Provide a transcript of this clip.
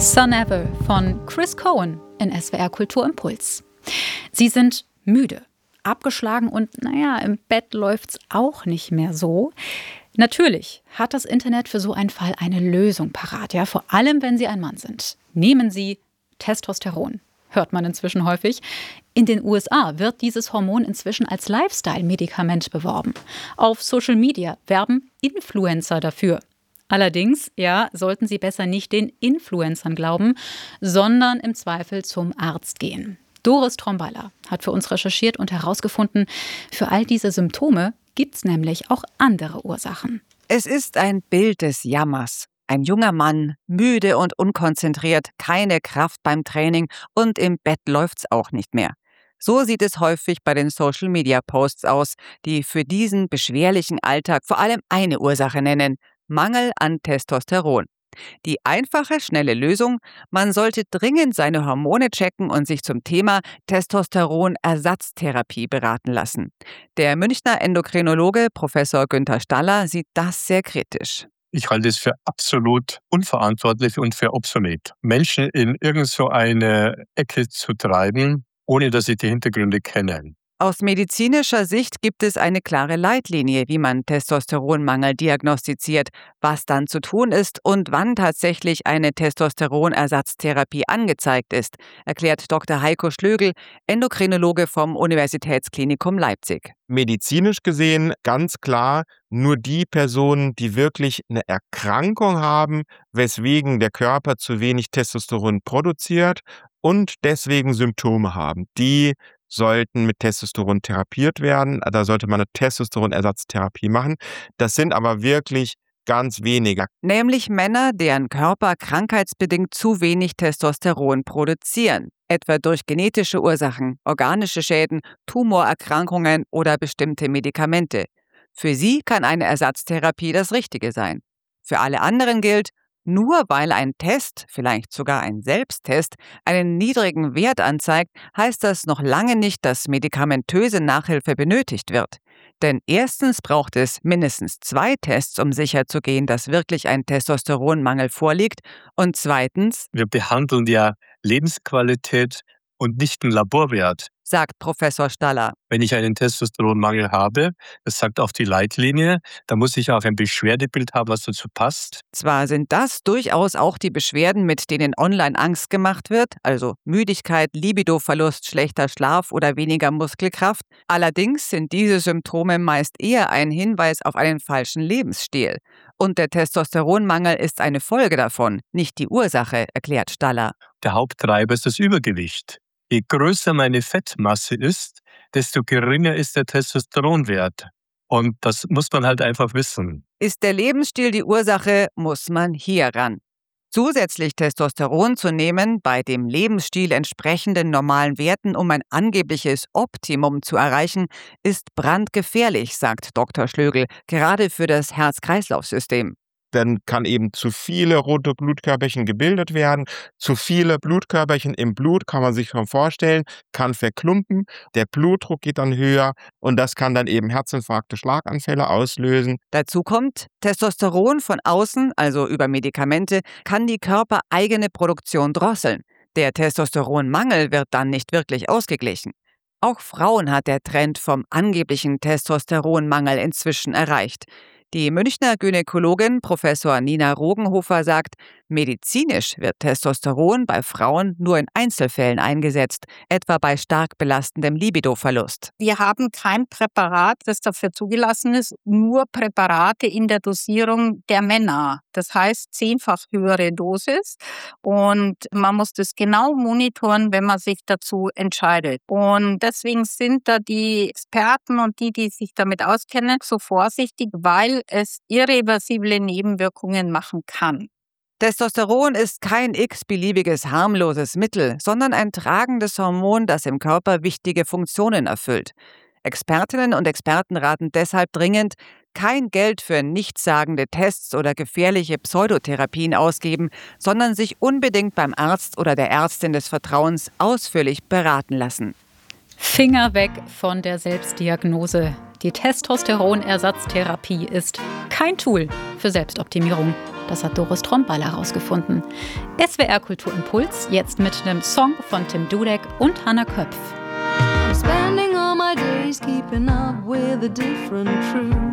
Sun Ever von Chris Cohen in SWR Kultur Impuls. Sie sind müde, abgeschlagen und im Bett läuft's auch nicht mehr so. Natürlich hat das Internet für so einen Fall eine Lösung parat, ja, vor allem wenn Sie ein Mann sind. Nehmen Sie Testosteron. Hört man inzwischen häufig. In den USA wird dieses Hormon inzwischen als Lifestyle-Medikament beworben. Auf Social Media werben Influencer dafür. Allerdings, sollten Sie besser nicht den Influencern glauben, sondern im Zweifel zum Arzt gehen. Doris Tromballer hat für uns recherchiert und herausgefunden, für all diese Symptome gibt es nämlich auch andere Ursachen. Es ist ein Bild des Jammers. Ein junger Mann, müde und unkonzentriert, keine Kraft beim Training und im Bett läuft's auch nicht mehr. So sieht es häufig bei den Social-Media-Posts aus, die für diesen beschwerlichen Alltag vor allem eine Ursache nennen: Mangel an Testosteron. Die einfache, schnelle Lösung: Man sollte dringend seine Hormone checken und sich zum Thema Testosteronersatztherapie beraten lassen. Der Münchner Endokrinologe Professor Günther Staller sieht das sehr kritisch. Ich halte es für absolut unverantwortlich und für obsolet, Menschen in irgend so eine Ecke zu treiben, ohne dass sie die Hintergründe kennen. Aus medizinischer Sicht gibt es eine klare Leitlinie, wie man Testosteronmangel diagnostiziert, was dann zu tun ist und wann tatsächlich eine Testosteronersatztherapie angezeigt ist, erklärt Dr. Heiko Schlögl, Endokrinologe vom Universitätsklinikum Leipzig. Medizinisch gesehen ganz klar nur die Personen, die wirklich eine Erkrankung haben, weswegen der Körper zu wenig Testosteron produziert und deswegen Symptome haben, die sollten mit Testosteron therapiert werden. Da sollte man eine Testosteronersatztherapie machen. Das sind aber wirklich ganz wenige. Nämlich Männer, deren Körper krankheitsbedingt zu wenig Testosteron produzieren. Etwa durch genetische Ursachen, organische Schäden, Tumorerkrankungen oder bestimmte Medikamente. Für sie kann eine Ersatztherapie das Richtige sein. Für alle anderen gilt: Nur weil ein Test, vielleicht sogar ein Selbsttest, einen niedrigen Wert anzeigt, heißt das noch lange nicht, dass medikamentöse Nachhilfe benötigt wird. Denn erstens braucht es mindestens 2 Tests, um sicherzugehen, dass wirklich ein Testosteronmangel vorliegt. Und zweitens: Wir behandeln ja Lebensqualität und nicht einen Laborwert, sagt Professor Staller. Wenn ich einen Testosteronmangel habe, das sagt auch die Leitlinie, dann muss ich auch ein Beschwerdebild haben, was dazu passt. Zwar sind das durchaus auch die Beschwerden, mit denen online Angst gemacht wird, also Müdigkeit, Libidoverlust, schlechter Schlaf oder weniger Muskelkraft. Allerdings sind diese Symptome meist eher ein Hinweis auf einen falschen Lebensstil. Und der Testosteronmangel ist eine Folge davon, nicht die Ursache, erklärt Staller. Der Haupttreiber ist das Übergewicht. Je größer meine Fettmasse ist, desto geringer ist der Testosteronwert. Und das muss man halt einfach wissen. Ist der Lebensstil die Ursache, muss man hier ran. Zusätzlich Testosteron zu nehmen, bei dem Lebensstil entsprechenden normalen Werten, um ein angebliches Optimum zu erreichen, ist brandgefährlich, sagt Dr. Schlögl, gerade für das Herz-Kreislauf-System. Dann kann eben zu viele rote Blutkörperchen gebildet werden. Zu viele Blutkörperchen im Blut, kann man sich schon vorstellen, kann verklumpen. Der Blutdruck geht dann höher und das kann dann eben Herzinfarkte, Schlaganfälle auslösen. Dazu kommt: Testosteron von außen, also über Medikamente, kann die körpereigene Produktion drosseln. Der Testosteronmangel wird dann nicht wirklich ausgeglichen. Auch Frauen hat der Trend vom angeblichen Testosteronmangel inzwischen erreicht. Die Münchner Gynäkologin Professor Nina Rogenhofer sagt, medizinisch wird Testosteron bei Frauen nur in Einzelfällen eingesetzt, etwa bei stark belastendem Libidoverlust. Wir haben kein Präparat, das dafür zugelassen ist, nur Präparate in der Dosierung der Männer. Das heißt 10-fach höhere Dosis und man muss das genau monitoren, wenn man sich dazu entscheidet. Und deswegen sind da die Experten und die sich damit auskennen, so vorsichtig, weil es irreversible Nebenwirkungen machen kann. Testosteron ist kein x-beliebiges harmloses Mittel, sondern ein tragendes Hormon, das im Körper wichtige Funktionen erfüllt. Expertinnen und Experten raten deshalb dringend: Kein Geld für nichtssagende Tests oder gefährliche Pseudotherapien ausgeben, sondern sich unbedingt beim Arzt oder der Ärztin des Vertrauens ausführlich beraten lassen. Finger weg von der Selbstdiagnose. Die Testosteronersatztherapie ist kein Tool für Selbstoptimierung. Das hat Doris Tromball herausgefunden. SWR Kulturimpuls, jetzt mit einem Song von Tim Dudek und Hannah Köpf. I'm spending all my days keeping up with a different truth.